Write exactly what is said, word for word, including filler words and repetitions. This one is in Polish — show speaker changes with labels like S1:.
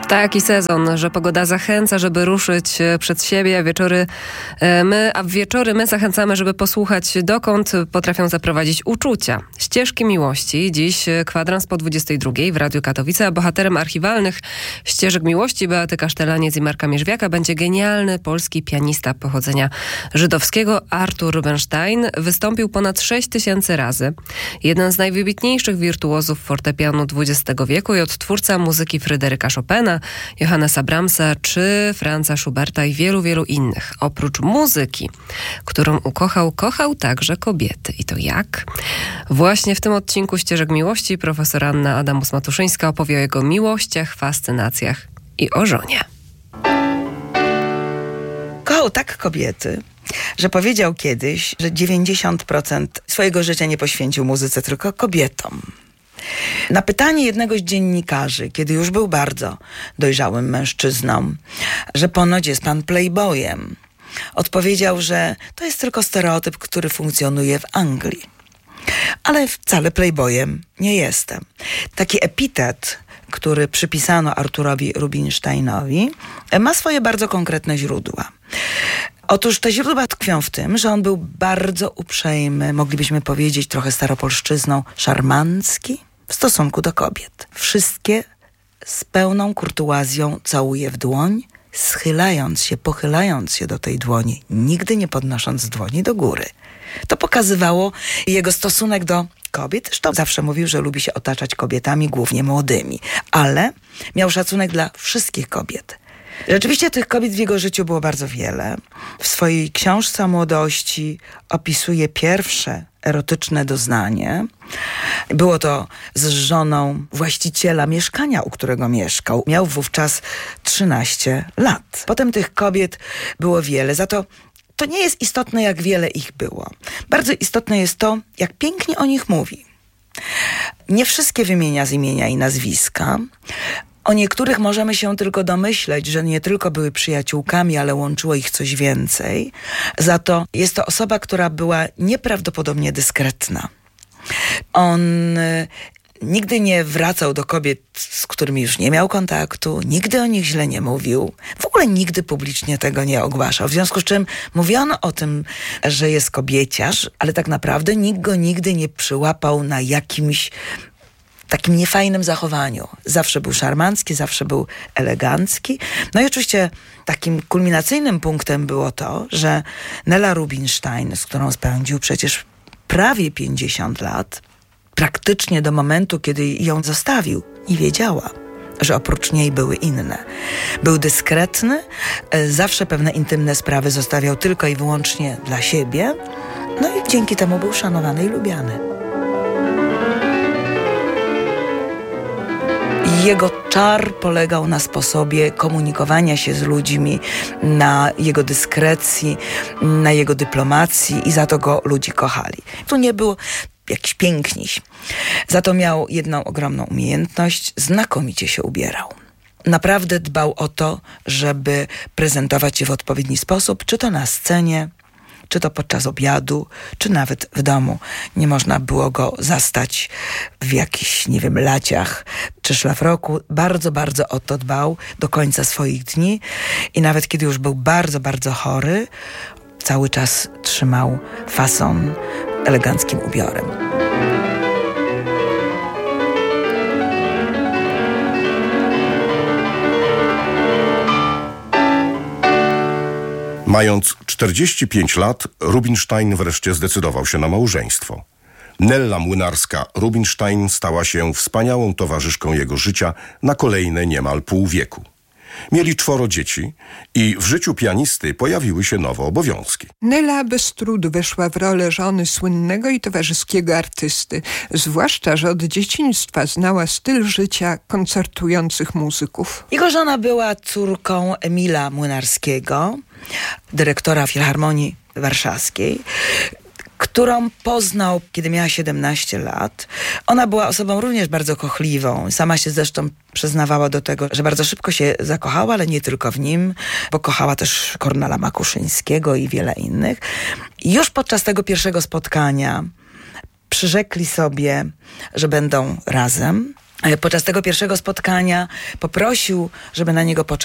S1: Taki sezon, że pogoda zachęca, żeby ruszyć przed siebie. Wieczory my, a w wieczory my zachęcamy, żeby posłuchać, dokąd potrafią zaprowadzić uczucia. Ścieżki miłości. Dziś kwadrans po dwudziestej drugiej w Radiu Katowice, a bohaterem archiwalnych Ścieżek Miłości Beaty Kasztelaniec i Marka Mierzwiaka będzie genialny polski pianista pochodzenia żydowskiego Artur Rubinstein. Wystąpił ponad sześć tysięcy razy. Jeden z najwybitniejszych wirtuozów fortepianu dwudziestego wieku i odtwórca muzyki Fryderyka Chopina, Johannesa Brahmsa czy Franza Schuberta i wielu, wielu innych. Oprócz muzyki, którą ukochał, kochał także kobiety. I to jak? Właśnie w tym odcinku Ścieżek Miłości profesor Anna Adamus-Matuszyńska opowie o jego miłościach, fascynacjach i o żonie.
S2: Kochał tak kobiety, że powiedział kiedyś, że dziewięćdziesiąt procent swojego życia nie poświęcił muzyce, tylko kobietom. Na pytanie jednego z dziennikarzy, kiedy już był bardzo dojrzałym mężczyzną, że ponoć jest pan playboyem, odpowiedział, że to jest tylko stereotyp, który funkcjonuje w Anglii. Ale wcale playboyem nie jestem. Taki epitet, który przypisano Arturowi Rubinsteinowi, ma swoje bardzo konkretne źródła. Otóż te źródła tkwią w tym, że on był bardzo uprzejmy, moglibyśmy powiedzieć trochę staropolszczyzną, szarmancki w stosunku do kobiet. Wszystkie z pełną kurtuazją całuje w dłoń, schylając się, pochylając się do tej dłoni, nigdy nie podnosząc dłoni do góry. To pokazywało jego stosunek do kobiet. Zresztą zawsze mówił, że lubi się otaczać kobietami, głównie młodymi, ale miał szacunek dla wszystkich kobiet. Rzeczywiście tych kobiet w jego życiu było bardzo wiele. W swojej książce o młodości opisuje pierwsze erotyczne doznanie. Było to z żoną właściciela mieszkania, u którego mieszkał. Miał wówczas trzynaście lat. Potem tych kobiet było wiele, za to to nie jest istotne, jak wiele ich było. Bardzo istotne jest to, jak pięknie o nich mówi. Nie wszystkie wymienia z imienia i nazwiska. O niektórych możemy się tylko domyśleć, że nie tylko były przyjaciółkami, ale łączyło ich coś więcej. Za to jest to osoba, która była nieprawdopodobnie dyskretna. On nigdy nie wracał do kobiet, z którymi już nie miał kontaktu, nigdy o nich źle nie mówił. W ogóle nigdy publicznie tego nie ogłaszał. W związku z czym mówiono o tym, że jest kobieciarz, ale tak naprawdę nikt go nigdy nie przyłapał na jakimś takim niefajnym zachowaniu. Zawsze był szarmancki, zawsze był elegancki. No i oczywiście takim kulminacyjnym punktem było to, że Nela Rubinstein, z którą spędził przecież prawie pięćdziesiąt lat, praktycznie do momentu, kiedy ją zostawił, nie wiedziała, że oprócz niej były inne. Był dyskretny, zawsze pewne intymne sprawy zostawiał tylko i wyłącznie dla siebie, no i dzięki temu był szanowany i lubiany. Jego czar polegał na sposobie komunikowania się z ludźmi, na jego dyskrecji, na jego dyplomacji i za to go ludzie kochali. Tu nie było jakiś piękniś. Za to miał jedną ogromną umiejętność, znakomicie się ubierał. Naprawdę dbał o to, żeby prezentować się w odpowiedni sposób, czy to na scenie, czy to podczas obiadu, czy nawet w domu. Nie można było go zastać w jakichś, nie wiem, laciach czy szlafroku. Bardzo, bardzo o to dbał do końca swoich dni i nawet kiedy już był bardzo, bardzo chory, cały czas trzymał fason eleganckim ubiorem.
S3: Mając czterdzieści pięć lat, Rubinstein wreszcie zdecydował się na małżeństwo. Nella Młynarska-Rubinstein stała się wspaniałą towarzyszką jego życia na kolejne niemal pół wieku. Mieli czworo dzieci i w życiu pianisty pojawiły się nowe obowiązki.
S4: Nela bez trudu weszła w rolę żony słynnego i towarzyskiego artysty, zwłaszcza, że od dzieciństwa znała styl życia koncertujących muzyków.
S2: Jego żona była córką Emila Młynarskiego, dyrektora Filharmonii Warszawskiej, którą poznał, kiedy miała siedemnaście lat. Ona była osobą również bardzo kochliwą. Sama się zresztą przyznawała do tego, że bardzo szybko się zakochała, ale nie tylko w nim, bo kochała też Kornela Makuszyńskiego i wiele innych. I już podczas tego pierwszego spotkania przyrzekli sobie, że będą razem. podczas tego pierwszego spotkania poprosił, żeby na niego poczekać.